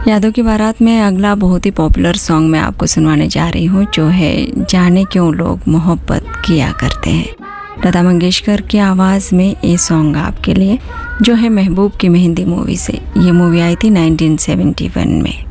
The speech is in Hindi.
यादों की बारात में अगला बहुत ही पॉपुलर सॉन्ग मैं आपको सुनवाने जा रही हूँ, जो है जाने क्यों लोग मोहब्बत किया करते हैं। लता मंगेशकर की आवाज़ में ये सॉन्ग आपके लिए, जो है महबूब की मेहंदी मूवी से। ये मूवी आई थी 1971 में।